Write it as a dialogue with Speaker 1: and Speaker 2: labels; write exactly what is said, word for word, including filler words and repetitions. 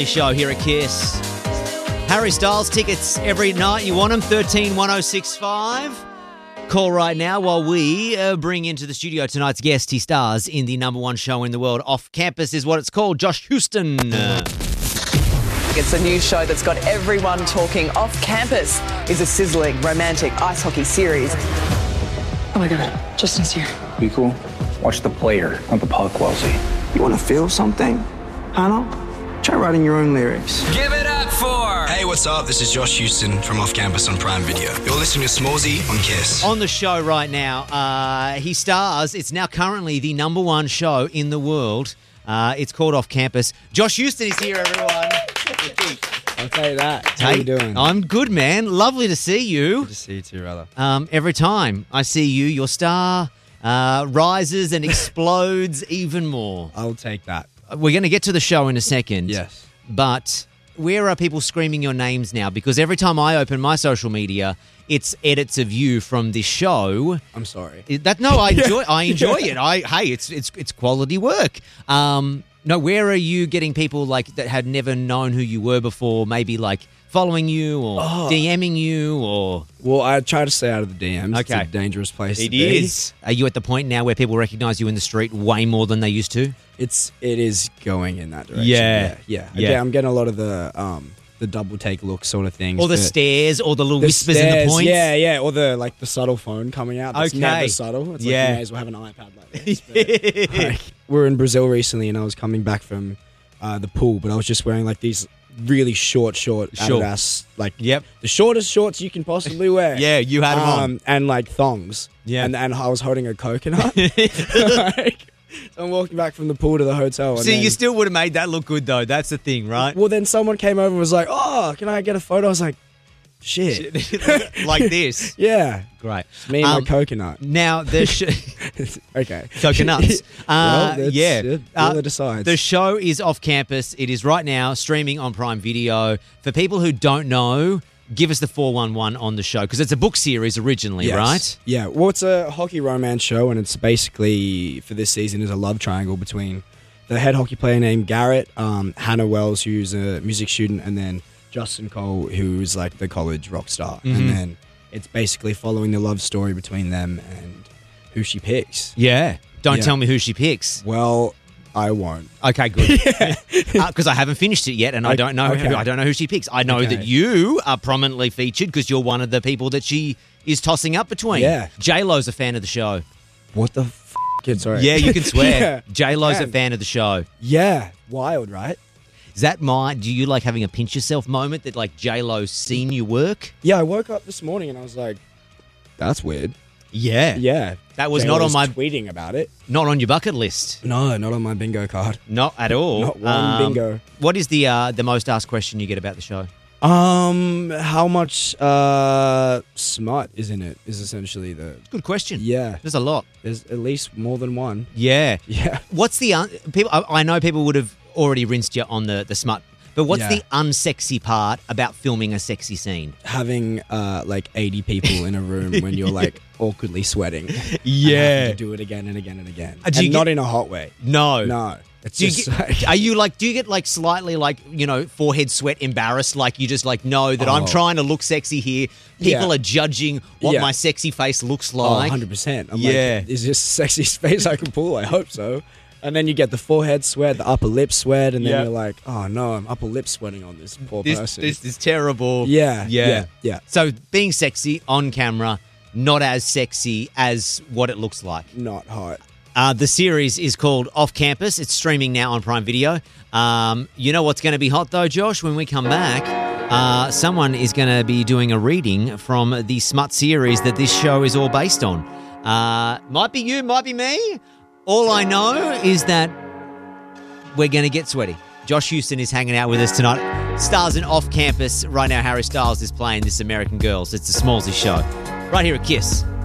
Speaker 1: Show here at Kiss. Harry Styles tickets every night. You want them? thirteen one oh six five. Call right now while we uh, bring into the studio tonight's guest. He stars in the number one show in the world. Off Campus is what it's called. Josh Houston. Uh,
Speaker 2: It's a news show that's got everyone talking. Off Campus is a sizzling romantic ice hockey series.
Speaker 3: Oh my God, Justin's here.
Speaker 4: Be cool. Watch the player, not the puck, Wellesley. You want to feel something, Hannah? Try writing your own lyrics.
Speaker 5: Give it up for... Hey, what's up? This is Josh Houston from Off Campus on Prime Video. You're listening to Smallzy on Kiss.
Speaker 1: on the show right now, uh, he stars. It's now currently the number one show in the world. Uh, it's called Off Campus. Josh Houston is here, everyone.
Speaker 6: I'll tell you that. How
Speaker 1: Hey,
Speaker 6: you doing?
Speaker 1: I'm good, man. Lovely to see you.
Speaker 6: Good to see you too, brother.
Speaker 1: Um, every time I see you, your star uh, rises and explodes even more.
Speaker 6: I'll take that.
Speaker 1: We're going to get to the show in a second.
Speaker 6: Yes.
Speaker 1: But where are people screaming your names now? Because every time I open my social media, it's edits of you from this show.
Speaker 6: I'm sorry.
Speaker 1: It- That no, I enjoy. I enjoy it. I hey, it's it's it's quality work. Um, no, where are you getting people like that had never known who you were before? Maybe like following you or DMing you or
Speaker 6: Well, I try to stay out of the D Ms.
Speaker 1: Okay.
Speaker 6: It's a dangerous place
Speaker 1: it
Speaker 6: to be.
Speaker 1: is. Are you at the point now where people recognize you in the street way more than they used to?
Speaker 6: It's it is going in that direction.
Speaker 1: Yeah.
Speaker 6: Yeah.
Speaker 1: Yeah.
Speaker 6: Yeah. I'm getting a lot of the um the double take look sort of things.
Speaker 1: Or the
Speaker 6: but-
Speaker 1: stares, or the little
Speaker 6: the
Speaker 1: whispers in
Speaker 6: stares,
Speaker 1: the points.
Speaker 6: Yeah, yeah. Or the like the subtle phone coming out. That's
Speaker 1: Okay.
Speaker 6: never subtle. It's like
Speaker 1: Yeah.
Speaker 6: you may as well have an iPad like this. But, like, we were in Brazil recently and I was coming back from uh, the pool, but I was just wearing like these really short, short
Speaker 1: Short.
Speaker 6: Adidas, like
Speaker 1: Yep.
Speaker 6: the shortest shorts you can possibly wear.
Speaker 1: Yeah, you had 'em on.
Speaker 6: Um, and like thongs.
Speaker 1: Yeah.
Speaker 6: And and I was holding a coconut. Like, so I'm walking back from the pool to the hotel. And
Speaker 1: See,
Speaker 6: then,
Speaker 1: you still would have made that look good though. That's the thing, right?
Speaker 6: Well, then someone came over and was like, "Oh, can I get a photo?" I was like, "Shit."
Speaker 1: Like this.
Speaker 6: Yeah.
Speaker 1: Great.
Speaker 6: Me and
Speaker 1: Um,
Speaker 6: my coconut.
Speaker 1: Now the sh-
Speaker 6: Okay.
Speaker 1: coconuts. Uh,
Speaker 6: Well, that's
Speaker 1: yeah.
Speaker 6: it.
Speaker 1: Uh,
Speaker 6: Whoever decides.
Speaker 1: The show is Off Campus. It is right now streaming on Prime Video. For people who don't know, give us the four one one on the show because it's a book series originally,
Speaker 6: Yes.
Speaker 1: right?
Speaker 6: Yeah. Well, it's a hockey romance show, and it's basically for this season is a love triangle between the head hockey player named Garrett, um, Hannah Wells, who's a music student, and then Justin Cole, who's like the college rock star.
Speaker 1: Mm-hmm.
Speaker 6: And then it's basically following the love story between them and who she picks.
Speaker 1: Yeah. Don't
Speaker 6: Yeah.
Speaker 1: tell me who she picks.
Speaker 6: Well, I won't.
Speaker 1: Okay, good. Because I haven't finished it yet, and I
Speaker 6: Okay.
Speaker 1: don't know. Who,
Speaker 6: Okay.
Speaker 1: I don't know who she picks. I know
Speaker 6: Okay.
Speaker 1: that you are prominently featured because you're one of the people that she is tossing up between.
Speaker 6: Yeah.
Speaker 1: J Lo's a fan of the show.
Speaker 6: What the f***? Kid, sorry.
Speaker 1: Yeah, you can swear.
Speaker 6: Yeah.
Speaker 1: J Lo's a
Speaker 6: Can.
Speaker 1: fan of the show.
Speaker 6: Yeah. Wild, right?
Speaker 1: Is that my? Do you like having a pinch yourself moment that like J Lo's seen you work?
Speaker 6: Yeah, I woke up this morning and I was like, that's weird.
Speaker 1: Yeah,
Speaker 6: Yeah.
Speaker 1: That was
Speaker 6: Jay
Speaker 1: not on
Speaker 6: was
Speaker 1: my
Speaker 6: tweeting about it.
Speaker 1: not on your bucket list.
Speaker 6: No, not on my bingo card.
Speaker 1: Not at all.
Speaker 6: Not one bingo.
Speaker 1: What is the uh, the most asked question you get about the show?
Speaker 6: Um, how much uh smut is in it? Is essentially the
Speaker 1: Good question.
Speaker 6: yeah.
Speaker 1: There's a lot.
Speaker 6: There's at least more than one.
Speaker 1: Yeah.
Speaker 6: Yeah.
Speaker 1: What's the un- people? I, I know people would have already rinsed you on the the smut, but what's
Speaker 6: Yeah.
Speaker 1: the unsexy part about filming a sexy scene?
Speaker 6: Having uh like eighty people in a room when you're like awkwardly sweating. and
Speaker 1: Yeah.
Speaker 6: having to do it again and again and again.
Speaker 1: Uh, do
Speaker 6: and
Speaker 1: you
Speaker 6: not
Speaker 1: get-
Speaker 6: in a hot way.
Speaker 1: No.
Speaker 6: No. It's
Speaker 1: Do you
Speaker 6: just
Speaker 1: get,
Speaker 6: like,
Speaker 1: are you like? Do you get like slightly like you know forehead sweat embarrassed? Like you just like know that I'm
Speaker 6: Oh.
Speaker 1: trying to look sexy here. People
Speaker 6: Yeah.
Speaker 1: are judging what
Speaker 6: Yeah.
Speaker 1: my sexy face looks
Speaker 6: oh,
Speaker 1: like.
Speaker 6: one hundred percent. I'm
Speaker 1: Yeah.
Speaker 6: like, is this the sexiest face I can pull? I hope so. And then you get the forehead sweat, the upper lip sweat, and then
Speaker 1: Yeah.
Speaker 6: you're like, oh no, I'm upper lip sweating on this poor
Speaker 1: This,
Speaker 6: person.
Speaker 1: this is terrible.
Speaker 6: Yeah,
Speaker 1: yeah,
Speaker 6: yeah, yeah.
Speaker 1: So being sexy on camera, not as sexy as what it looks like.
Speaker 6: Not hot.
Speaker 1: Uh, the series is called Off Campus. It's streaming now on Prime Video. Um, you know what's going to be hot though, Josh? When we come back, uh, someone is going to be doing a reading from the smut series that this show is all based on. Uh, might be you, might be me. All I know is that we're going to get sweaty. Josh Houston is hanging out with us tonight. Stars in Off Campus. Right now, Harry Styles is playing This American Girls. It's the Smallzy Show. Right here at Kiss.